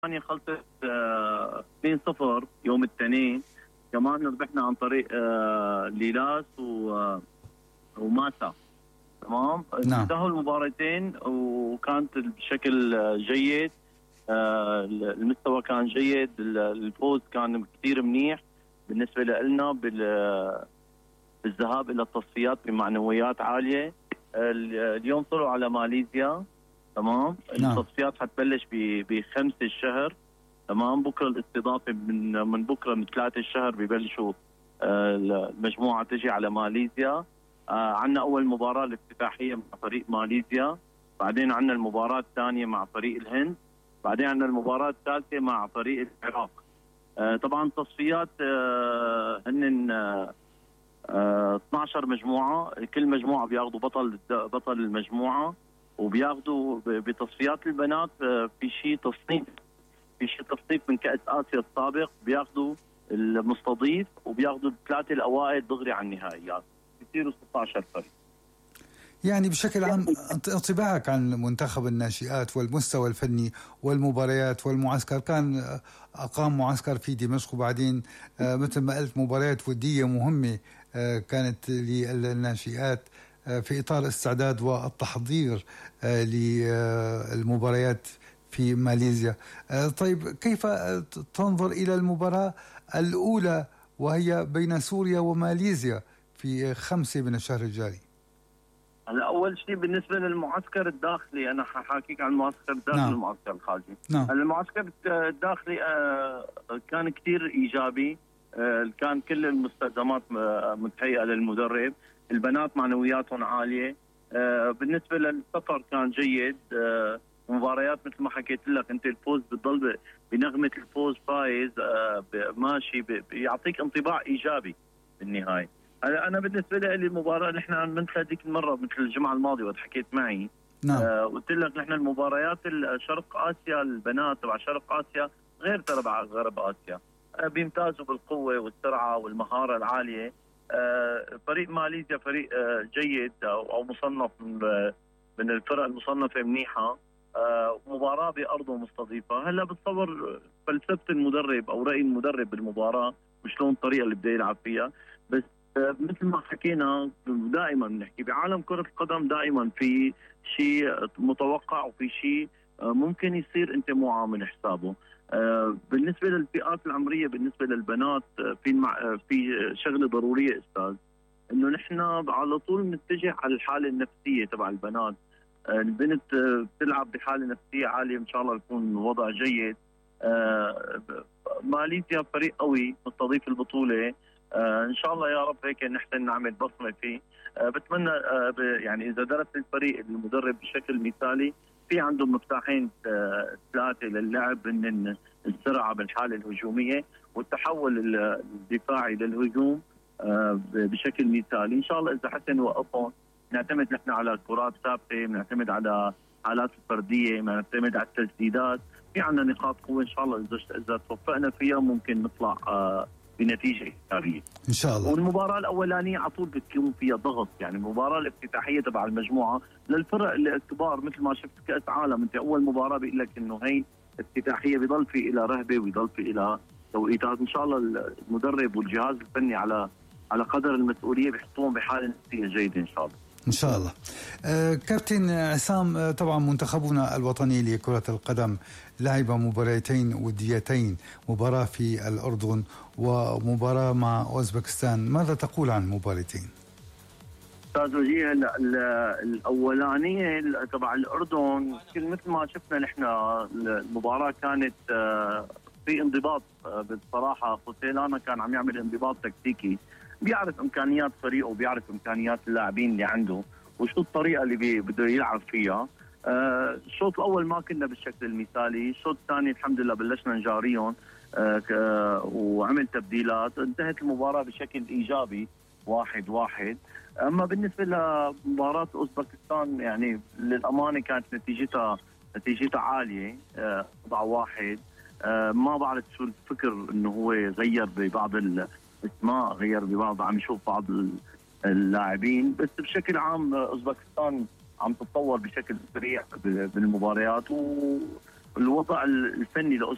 اسبانيا خلصت 2-0 يوم الاثنين. كمان ربحنا عن طريق ليلاس وماسا. تمام. نعم. انتهوا المباراتين وكانت بشكل جيد. المستوى كان جيد، الفوز كان كثير منيح بالنسبه لنا بالذهاب الى التصفيات بمعنويات عاليه. اليوم طلعوا على ماليزيا. تمام. نعم. التصفيات حتبلش ب5 الشهر. تمام. بكره الاستضافه من بكره من 3 الشهر ببلشوا المجموعه تجي على ماليزيا. عندنا اول مباراه الافتتاحيه مع فريق ماليزيا، بعدين عندنا المباراه الثانيه مع فريق الهند، بعدين عندنا المباراه الثالثه مع فريق العراق. طبعا التصفيات هن 12 مجموعه، كل مجموعه بياخذوا بطل المجموعه، وبياخذوا بتصفيات البنات في شيء تصنيف من كأس آسيا السابق، بياخذوا المستضيف وبياخذوا الثلاثه الاوائل دغري على النهائيات، بيصيروا 16 فريق. يعني بشكل عام انطباعك عن منتخب الناشئات والمستوى الفني والمباريات والمعسكر، كان أقام معسكر في دمشق وبعدين مثل ما قلت مباريات ودية مهمة كانت للناشئات في إطار استعداد والتحضير للمباريات في ماليزيا. طيب كيف تنظر إلى المباراة الأولى وهي بين سوريا وماليزيا في 5 من الشهر الجاري؟ هلا اول شيء بالنسبه للمعسكر الداخلي، انا حاحكيك عن المعسكر الداخلي. نعم. والمعسكر الخارجي. نعم. المعسكر الداخلي كان كثير ايجابي. كان كل المستلزمات متهيئه للمدرب، البنات معنوياتهم عاليه. بالنسبه للسفر كان جيد. مباريات مثل ما حكيت لك انت، الفوز بتضل بنغمه الفوز فايز ماشي، بيعطيك انطباع ايجابي بالنهايه. انا بالنسبه لي المباراه نحن من هذيك المره مثل الجمعه الماضيه وقت حكيت معي. نعم. قلت لك نحن المباريات شرق اسيا، البنات تبع شرق اسيا غير تبع غرب اسيا. بيمتازوا بالقوه والسرعه والمهاره العاليه. فريق ماليزيا فريق جيد او مصنف من الفرق المصنفه منيحه. مباراه بارضه مستضيفه. هلا بتصور فلسفه المدرب او راي المدرب بالمباراه وشلون الطريقه اللي بده يلعب فيها. بس مثل ما حكينا دائما بنحكي بعالم كرة القدم، دائما في شيء متوقع وفي شيء ممكن يصير انت مو عامل حسابه. بالنسبة للفئات العمرية، بالنسبة للبنات في شغلة ضرورية استاذ، انه نحن على طول نتجه على الحالة النفسية تبع البنات. البنت بتلعب بحالة نفسية عالية، ان شاء الله يكون وضع جيد. ماليزيا فريق قوي مستضيف البطولة. ان شاء الله يا رب هيك نحسن نعمل بصمه فيه. بتمنى يعني اذا درس الفريق المدرب بشكل مثالي، في عندهم مفتاحين 3 للعب، ان السرعه بالحاله الهجوميه والتحول الدفاعي للهجوم بشكل مثالي. ان شاء الله اذا حسن وقفهم، نعتمد نحن على كرات ثابته، بنعتمد على حالات الفرديه، بنعتمد على التسديدات. في عندنا نقاط قوه ان شاء الله اذا توفقنا فيها ممكن نطلع بنتيجه ايجابيه ان شاء الله. والمباراه الاولانيه على طول بتكون فيها ضغط، يعني المباراه الافتتاحيه تبع المجموعه للفرق الكبار مثل ما شفت كاس عالم، انت اول مباراه بيقول لك انه هي افتتاحيه، بيضل في الى رهبه وبيضل في الى توقيتات. ان شاء الله المدرب والجهاز الفني على قدر المسؤوليه بيحطوهم بحاله نفسيه جيده ان شاء الله. إن شاء الله. كابتن عصام، طبعا منتخبنا الوطني لكرة القدم لعب مباراتين وديتين، مباراة في الأردن ومباراة مع أوزبكستان، ماذا تقول عن المباراتين؟ أستاذ وجيه، الأولانية تبع الأردن مثل ما شفنا نحن المباراة كانت في انضباط. بصراحة خوسيلانا كان عم يعمل انضباط تكتيكي، بيعرف امكانيات فريقه وبيعرف امكانيات اللاعبين اللي عنده وشو الطريقه اللي بده يلعب فيها. الشوط الاول ما كنا بالشكل المثالي، الشوط الثاني الحمد لله بلشنا نجاريهم وعمل تبديلات، انتهت المباراه بشكل ايجابي 1-1. اما بالنسبه لمباراه اوزبكستان يعني للامانه كانت نتيجتها عاليه 4-1. ما بعرف شو الفكر انه هو غير ببعض الاسماء، غير ببعض، عم يشوف بعض اللاعبين، بس بشكل عام اوزبكستان عم تتطور بشكل سريع بالمباريات، والوضع الفني